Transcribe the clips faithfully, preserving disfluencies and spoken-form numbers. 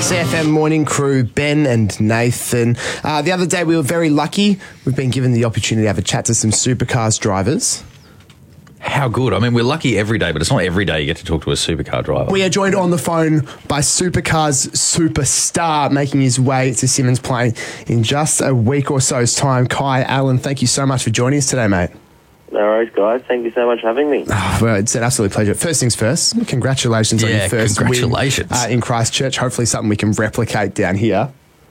C F M Morning Crew, Ben and Nathan. Uh, the other day we were very lucky. We've been given the opportunity to have a chat to some supercars drivers. How good. I mean, we're lucky every day, but it's not every day you get to talk to a supercar driver. We are joined on the phone by supercars superstar making his way to Symmons Plain in just a week or so's time. Kai Allen, thank you so much for joining us today, mate. No worries, guys. Thank you so much for having me. Oh, well, it's an absolute pleasure. First things first, congratulations yeah, on your first congratulations. win uh, in Christchurch. Hopefully something we can replicate down here.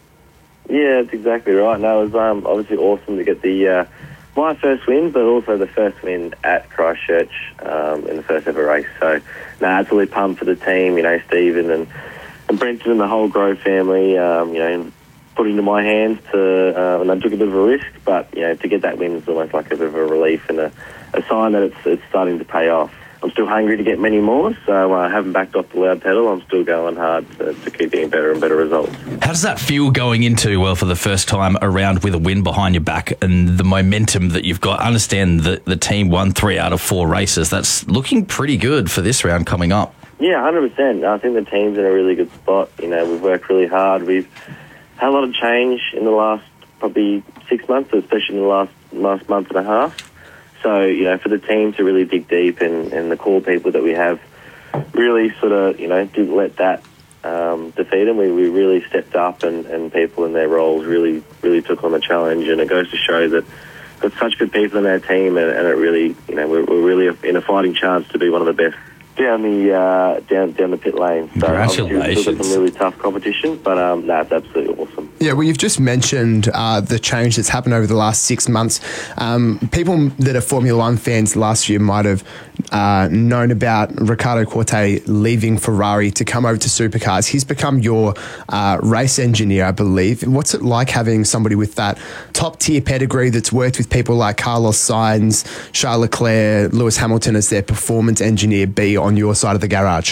Yeah, that's exactly right. No, it was um, obviously awesome to get the uh, my first win, but also the first win at Christchurch um, in the first ever race. So, no, absolutely pumped for the team. You know, Stephen and, and Brenton and the whole Grove family, um, you know, put into my hands to, uh, and I took a bit of a risk, but, you know, to get that win is almost like a bit of a relief and a, a sign that it's, it's starting to pay off. I'm still hungry to get many more, so I uh, haven't backed off the loud pedal. I'm still going hard to, to keep getting better and better results. How does that feel going into, well, for the first time around with a win behind your back and the momentum that you've got? I understand that the team won three out of four races. That's looking pretty good for this round coming up. Yeah, one hundred percent. I think the team's in a really good spot. You know, we've worked really hard. We've had a lot of change in the last probably six months, especially in the last last month and a half. So, you know, for the team to really dig deep and, and the core people that we have really sort of, you know, didn't let that um, defeat them. We, we really stepped up and, and people in their roles really, really took on the challenge. And it goes to show that we've got such good people in our team and, and it really, you know, we're, we're really in a fighting chance to be one of the best down the uh, down down the pit lane. So congratulations. Obviously, some really tough competition, but um, no, it's absolutely awesome. Yeah, well, you've just mentioned uh, the change that's happened over the last six months. Um, people that are Formula One fans last year might have uh, known about Riccardo Quartet leaving Ferrari to come over to supercars. He's become your uh, race engineer, I believe. What's it like having somebody with that top-tier pedigree that's worked with people like Carlos Sainz, Charles Leclerc, Lewis Hamilton as their performance engineer be on your side of the garage?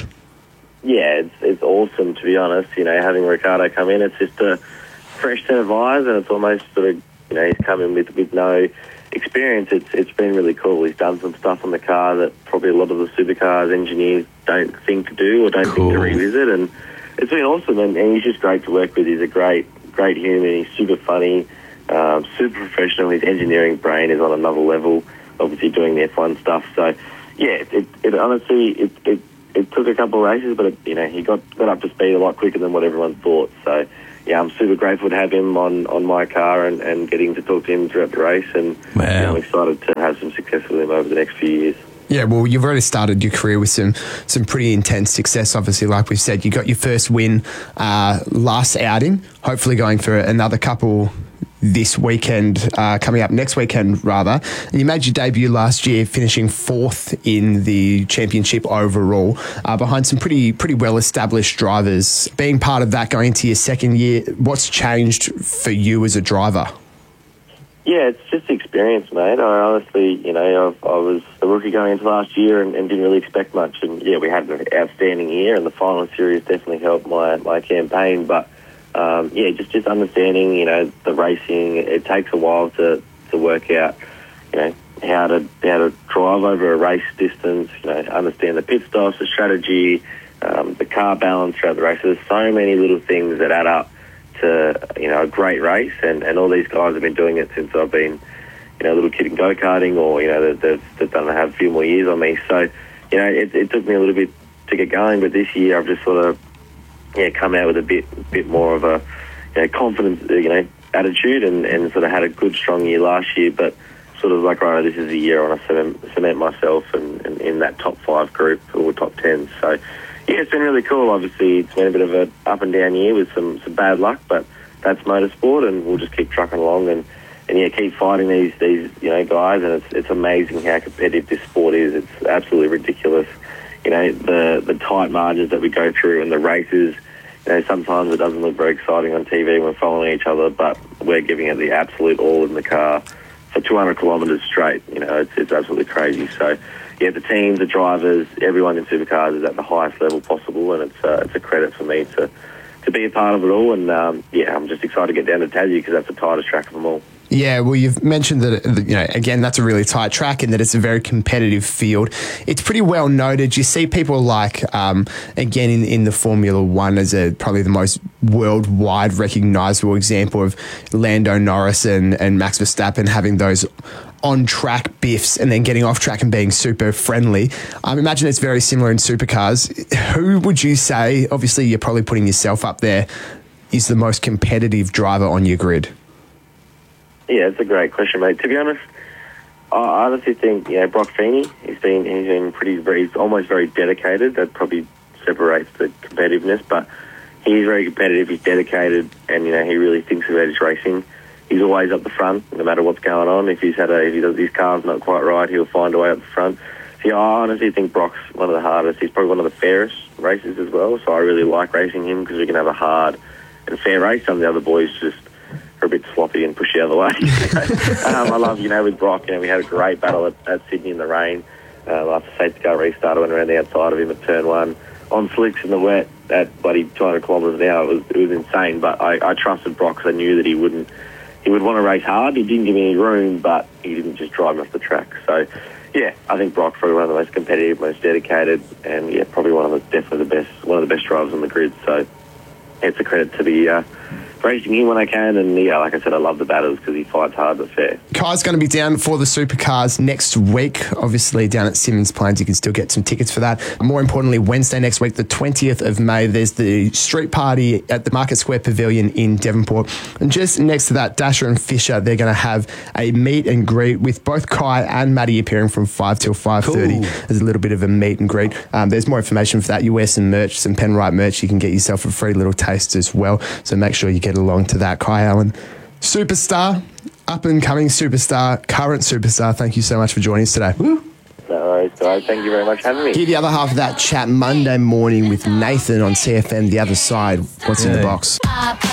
Yeah, it's it's awesome, to be honest. You know, having Riccardo come in, it's just a fresh set of eyes, and it's almost sort of, you know, he's come in with, with no experience. It's It's been really cool. He's done some stuff on the car that probably a lot of the supercars engineers don't think to do or don't Cool. think to revisit, and it's been awesome, and, and he's just great to work with. He's a great, great human. He's super funny, um, super professional. His engineering brain is on another level, obviously doing the F one stuff. So, yeah, it, it, it honestly, it, it it took a couple of races, but, it, you know, he got, got up to speed a lot quicker than what everyone thought. So, yeah, I'm super grateful to have him on, on my car and, and getting to talk to him throughout the race. And Wow. you know, I'm excited to have some success with him over the next few years. Yeah, well, you've already started your career with some some pretty intense success, obviously, like we've said. You got your first win uh, last outing, hopefully going for another couple this weekend, uh, coming up next weekend, rather. And you made your debut last year, finishing fourth in the championship overall, uh, behind some pretty pretty well-established drivers. Being part of that going into your second year, what's changed for you as a driver? Yeah, it's just experience, mate. I honestly, you know, I've, I was a rookie going into last year and, and didn't really expect much. And, yeah, we had an outstanding year, and the final series definitely helped my, my campaign. But, um, yeah, just, just understanding, you know, the racing, it takes a while to, to work out, you know, how to how to drive over a race distance, you know, understand the pit stops, the strategy, um, the car balance throughout the race. There's so many little things that add up to, you know, a great race, and, and all these guys have been doing it since I've been, you know, a little kid in go-karting, or, you know, they've, they've done have a few more years on me. So, you know, it, it took me a little bit to get going, but this year I've just sort of, yeah, come out with a bit bit more of a, you know, confident, you know, attitude, and, and sort of had a good, strong year last year, but sort of like, right, this is the year I want to cement, cement myself and, and in that top five group or top ten. So, yeah, it's been really cool. Obviously, it's been a bit of an up and down year with some, some bad luck, but that's motorsport, and we'll just keep trucking along and, and yeah, keep fighting these these you know guys. And it's it's amazing how competitive this sport is. It's absolutely ridiculous. You know, the the tight margins that we go through and the races. You know, sometimes it doesn't look very exciting on T V when we're following each other, but we're giving it the absolute all in the car for two hundred kilometres straight. You know, it's it's absolutely crazy. So, yeah, the teams, the drivers, everyone in supercars is at the highest level possible, and it's uh, it's a credit for me to, to be a part of it all. And, um, yeah, I'm just excited to get down to Tassie because that's the tightest track of them all. Yeah, well, you've mentioned that, you know, again, that's a really tight track and that it's a very competitive field. It's pretty well noted. You see people like, um, again, in, in the Formula One as a probably the most worldwide recognisable example of Lando Norris and, and Max Verstappen having those on-track biffs and then getting off track and being super friendly. I um, imagine it's very similar in supercars. Who would you say, obviously you're probably putting yourself up there, is the most competitive driver on your grid? Yeah, it's a great question, mate. To be honest, I honestly think, you know, Brock Feeney, he's been, he's been pretty, very, he's almost very dedicated. That probably separates the competitiveness, but he's very competitive, he's dedicated, and, you know, he really thinks about his racing. He's always up the front, no matter what's going on. If he's had a, if he does, his car's not quite right, he'll find a way up the front. So yeah, I honestly think Brock's one of the hardest. He's probably one of the fairest races as well. So I really like racing him because we can have a hard and fair race. Some of the other boys just are a bit sloppy and push the other way. um, I love, you know, with Brock, you know, we had a great battle at, at Sydney in the rain. Uh, after safety car restart, I went around the outside of him at turn one on slicks in the wet at bloody two hundred kilometres an hour. It was, it was insane, but I, I trusted Brock because I knew that he wouldn't. He would want to race hard. He didn't give me any room, but he didn't just drive me off the track. So, yeah, I think Brock's probably one of the most competitive, most dedicated, and yeah, probably one of the definitely the best, one of the best drivers on the grid. So, it's a credit to be uh, racing him when I can, and yeah, like I said, I love the battles because he fights hard but fair. Kai's going to be down for the supercars next week. Obviously, down at Simmons Plains, you can still get some tickets for that. More importantly, Wednesday next week, the twentieth of May, there's the street party at the Market Square Pavilion in Devonport. And just next to that, Dasher and Fisher, they're going to have a meet and greet with both Kai and Maddie appearing from five till five thirty. Cool. There's a little bit of a meet and greet. Um, there's more information for that. You wear some merch, some Penrite merch. You can get yourself a free little taste as well. So make sure you get along to that. Kai Allen, superstar, up and coming superstar, current superstar. Thank you so much for joining us today. Woo. No worries, guys. Thank you very much for having me. Hear the other half of that chat Monday morning with Nathan on C F M, The Other Side. What's yeah. in the box?